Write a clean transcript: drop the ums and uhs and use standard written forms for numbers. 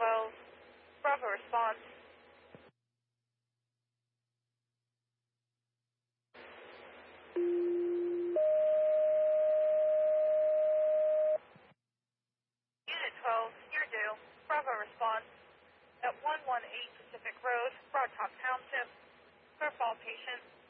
12, Bravo response. Unit 12, you're due. Bravo response at 118 Pacific Road, Broad Top Township. Clear for all patients.